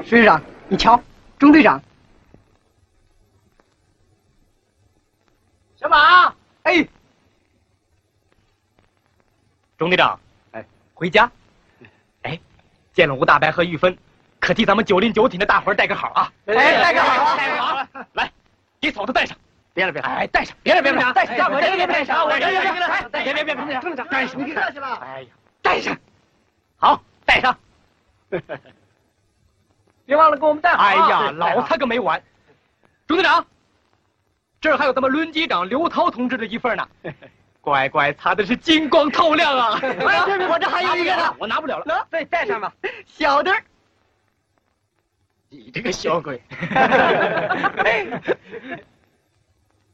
水长，你瞧，中队长。 小马， 哎， 中队长，哎，回家。哎，见了吴大白和玉芬，可替咱们9090的大伙儿带个好啊！ 哎，带个好， 带个好。来，给嫂子带上。 别了， 哎，带上，别了， 带上，我这边带上， 别， 中队长，带上，你客气了。 哎呀，带上，好，带上。 别忘了给我们带好。 哎呀，老他个没完！中队长，这儿还有咱们轮机长刘涛同志的一份呢。乖乖，擦的是金光透亮啊！ 我这还有一个呢， 我拿不了了。 对，带上吧，小的。 你这个小鬼！